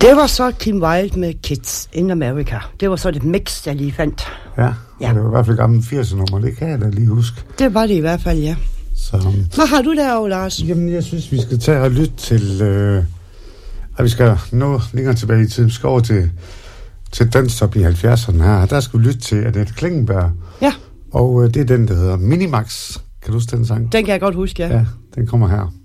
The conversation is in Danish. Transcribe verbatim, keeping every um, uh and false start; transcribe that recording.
Det var så Kim Wilde med Kids in America. Det var så det mix, jeg lige fandt. Ja, ja. Det var i hvert fald gammel firserne-nummer, det kan jeg da lige huske. Det var det i hvert fald, ja. Så, hvad har du derovre, Lars? Jamen, jeg synes, vi skal tage og lytte til... Øh, at vi skal nå længere tilbage i tiden. Vi skal over til, til Danstop i halvfjerdserne her. Der skal vi lytte til Annette Klingenberg. Ja. Og øh, det er den, der hedder Minimax. Kan du huske den sang? Den kan jeg godt huske, ja. Ja, den kommer her.